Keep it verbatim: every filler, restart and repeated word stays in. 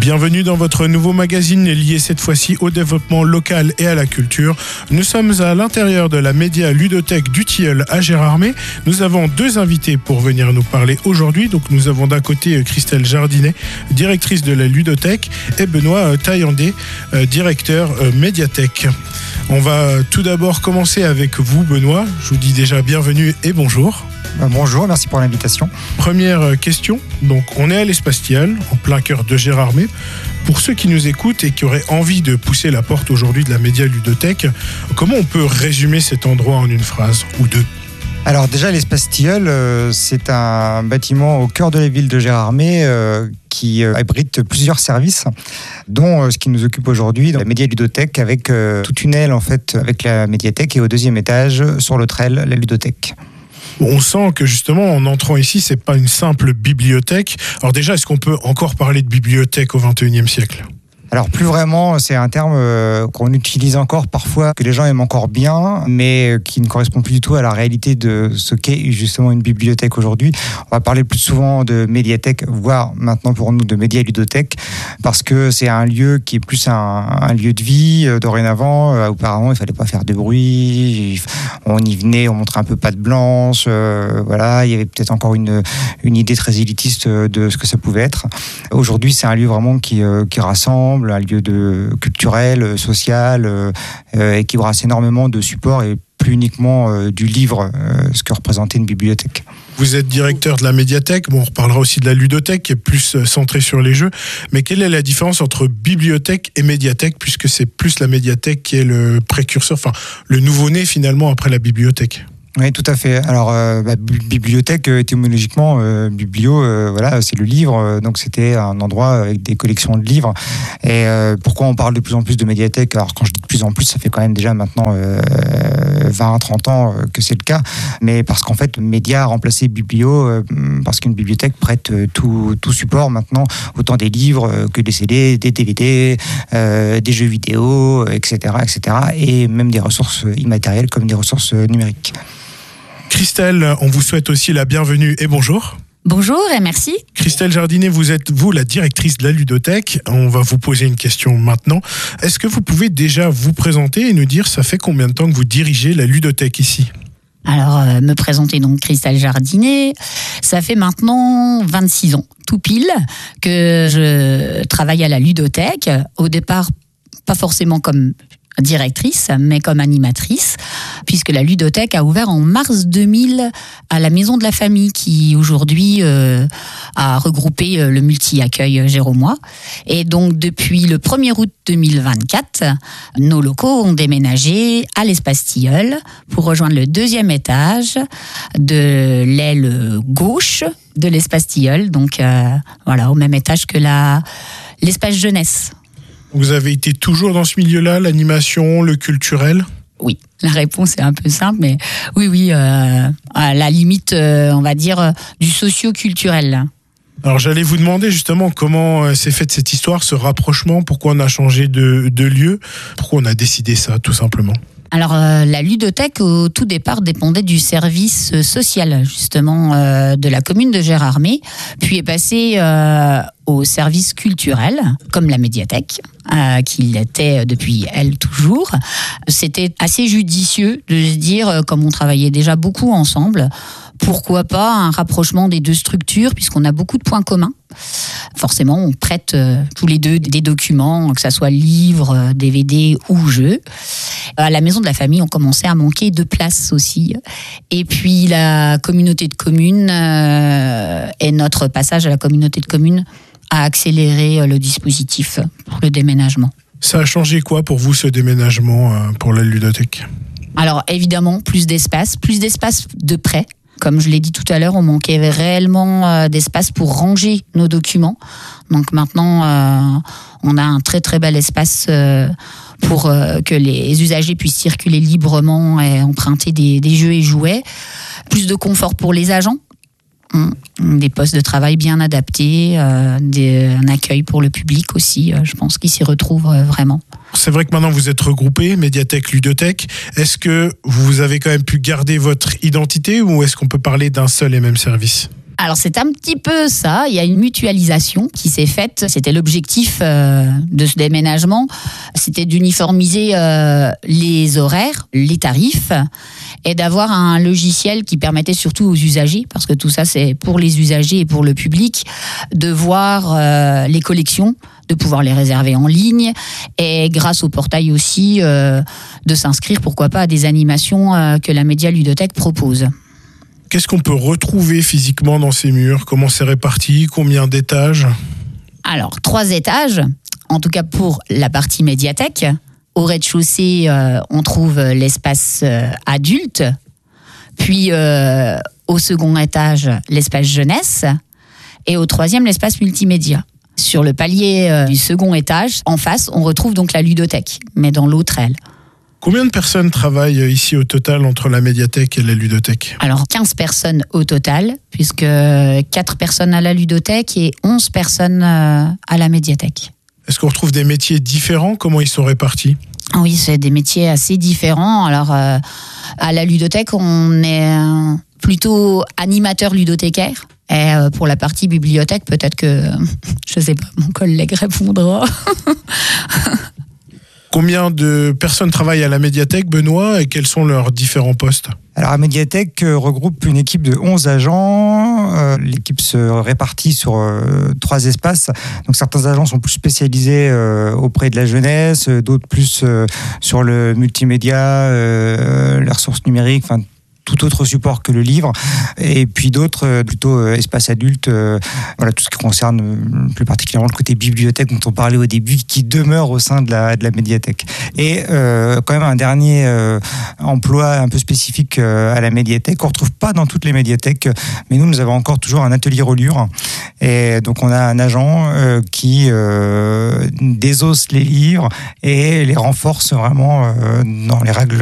Bienvenue dans votre nouveau magazine lié cette fois-ci au développement local et à la culture. Nous sommes à l'intérieur de la média ludothèque du Tilleul à Gérardmer. Nous avons deux invités pour venir nous parler aujourd'hui. Donc nous avons d'un côté Christelle Jardinet, directrice de la ludothèque, et Benoît Taillandé, directeur médiathèque. On va tout d'abord commencer avec vous, Benoît. Je vous dis déjà bienvenue et bonjour. Bonjour, merci pour l'invitation. Première question, donc on est à l'Espace Tilleul, en plein cœur de Gérardmer. Pour ceux qui nous écoutent et qui auraient envie de pousser la porte aujourd'hui de la média ludothèque, comment on peut résumer cet endroit en une phrase ou deux ? Alors déjà, l'Espace Tilleul, euh, c'est un bâtiment au cœur de la ville de Gérardmer euh, qui euh, abrite plusieurs services, dont euh, ce qui nous occupe aujourd'hui, la média ludothèque, avec euh, toute une aile en fait, avec la médiathèque, et au deuxième étage, sur l'autre aile, la ludothèque. On sent que justement, en entrant ici, c'est pas une simple bibliothèque. Alors déjà, est-ce qu'on peut encore parler de bibliothèque au vingt et unième siècle ? Alors plus vraiment, c'est un terme euh, qu'on utilise encore parfois, que les gens aiment encore bien, mais qui ne correspond plus du tout à la réalité de ce qu'est justement une bibliothèque aujourd'hui. On va parler plus souvent de médiathèque, voire maintenant pour nous de média ludothèque, parce que c'est un lieu qui est plus un, un lieu de vie. Euh, dorénavant, euh, auparavant, il fallait pas faire de bruit, on y venait, on montrait un peu patte blanche, euh, voilà, il y avait peut-être encore une, une idée très élitiste de ce que ça pouvait être. Aujourd'hui, c'est un lieu vraiment qui, euh, qui rassemble, un lieu de culturel, social, euh, et qui brasse énormément de supports et plus uniquement euh, du livre, euh, ce que représentait une bibliothèque. Vous êtes directeur de la médiathèque, bon, on reparlera aussi de la ludothèque qui est plus centrée sur les jeux, mais quelle est la différence entre bibliothèque et médiathèque, puisque c'est plus la médiathèque qui est le précurseur, enfin le nouveau-né finalement après la bibliothèque ? Oui, tout à fait. Alors, euh, bah, bibliothèque, étymologiquement, euh, biblio, euh, voilà, c'est le livre. Euh, donc, c'était un endroit avec des collections de livres. Et euh, pourquoi on parle de plus en plus de médiathèque ? Alors, quand je dis de plus en plus, ça fait quand même déjà maintenant euh, vingt à trente ans que c'est le cas. Mais parce qu'en fait, média a remplacé biblio, euh, parce qu'une bibliothèque prête tout, tout support maintenant, autant des livres que des C D, des D V D, euh, des jeux vidéo, et cetera, et cetera. Et même des ressources immatérielles comme des ressources numériques. Christelle, on vous souhaite aussi la bienvenue et bonjour. Bonjour et merci. Christelle Jardinet, vous êtes, vous, la directrice de la ludothèque. On va vous poser une question maintenant. Est-ce que vous pouvez déjà vous présenter et nous dire, ça fait combien de temps que vous dirigez la ludothèque ici ? Alors, euh, me présenter donc Christelle Jardinet, ça fait maintenant vingt-six ans, tout pile, que je travaille à la ludothèque. Au départ, pas forcément comme directrice, mais comme animatrice, puisque la ludothèque a ouvert en mars deux mille à la Maison de la Famille, qui aujourd'hui euh, a regroupé le multi-accueil Géromois. Et donc, depuis le premier août deux mille vingt-quatre, nos locaux ont déménagé à l'Espace Tilleul pour rejoindre le deuxième étage de l'aile gauche de l'Espace Tilleul, donc euh, voilà, au même étage que la, l'espace jeunesse. Vous avez été toujours dans ce milieu-là, l'animation, le culturel ? Oui, la réponse est un peu simple, mais oui, oui, euh, à la limite, euh, on va dire, euh, du socio-culturel. Alors j'allais vous demander justement comment s'est faite cette histoire, ce rapprochement, pourquoi on a changé de, de lieu, pourquoi on a décidé ça, tout simplement. Alors, euh, la ludothèque, au tout départ, dépendait du service social, justement, euh, de la commune de Gérardmer, puis est passée euh, au service culturel, comme la médiathèque, euh, qui l'était depuis elle toujours. C'était assez judicieux de se dire, comme on travaillait déjà beaucoup ensemble, pourquoi pas un rapprochement des deux structures, puisqu'on a beaucoup de points communs. Forcément, on prête euh, tous les deux des documents, que ça soit livres, D V D ou jeux. À la Maison de la Famille, on commençait à manquer de place aussi. Et puis, la communauté de communes euh, et notre passage à la communauté de communes a accéléré le dispositif pour le déménagement. Ça a changé quoi pour vous, ce déménagement euh, pour la ludothèque ? Alors, évidemment, plus d'espace, plus d'espace de prêt. Comme je l'ai dit tout à l'heure, on manquait réellement euh, d'espace pour ranger nos documents. Donc maintenant, euh, on a un très très bel espace euh, pour euh, que les usagers puissent circuler librement et emprunter des, des jeux et jouets. Plus de confort pour les agents. Des postes de travail bien adaptés, euh, des, un accueil pour le public aussi, euh, je pense qu'ils s'y retrouvent euh, vraiment. C'est vrai que maintenant vous êtes regroupés, médiathèque, ludothèque. Est-ce que vous avez quand même pu garder votre identité ou est-ce qu'on peut parler d'un seul et même service ? Alors c'est un petit peu ça, il y a une mutualisation qui s'est faite, c'était l'objectif euh, de ce déménagement, c'était d'uniformiser euh, les horaires, les tarifs et d'avoir un logiciel qui permettait surtout aux usagers, parce que tout ça c'est pour les usagers et pour le public, de voir euh, les collections, de pouvoir les réserver en ligne et grâce au portail aussi euh, de s'inscrire pourquoi pas à des animations euh, que la Média Ludothèque propose. Qu'est-ce qu'on peut retrouver physiquement dans ces murs? Comment c'est réparti? Combien d'étages? Alors, trois étages, en tout cas pour la partie médiathèque. Au rez-de-chaussée, euh, on trouve l'espace euh, adulte. Puis, euh, au second étage, l'espace jeunesse. Et au troisième, l'espace multimédia. Sur le palier euh, du second étage, en face, on retrouve donc la ludothèque, mais dans l'autre aile. Combien de personnes travaillent ici au total entre la médiathèque et la ludothèque? Alors quinze personnes au total, puisque quatre personnes à la ludothèque et onze personnes à la médiathèque. Est-ce qu'on retrouve des métiers différents? Comment ils sont répartis? Oui, c'est des métiers assez différents. Alors euh, à la ludothèque, on est euh, plutôt animateur ludothécaire. Et euh, pour la partie bibliothèque, peut-être que, je sais pas, mon collègue répondra. Combien de personnes travaillent à la médiathèque, Benoît, et quels sont leurs différents postes? Alors, la médiathèque euh, regroupe une équipe de onze agents. Euh, l'équipe se répartit sur euh, trois espaces. Donc, certains agents sont plus spécialisés euh, auprès de la jeunesse, d'autres plus euh, sur le multimédia, euh, les ressources numériques, enfin, tout autre support que le livre, et puis d'autres euh, plutôt euh, espace adulte, euh, voilà, tout ce qui concerne euh, plus particulièrement le côté bibliothèque dont on parlait au début, qui demeure au sein de la, de la médiathèque. Et euh, quand même un dernier euh, emploi un peu spécifique euh, à la médiathèque, qu'on ne retrouve pas dans toutes les médiathèques, mais nous, nous avons encore toujours un atelier reliure, et donc on a un agent euh, qui euh, désosse les livres et les renforce vraiment euh, dans les règles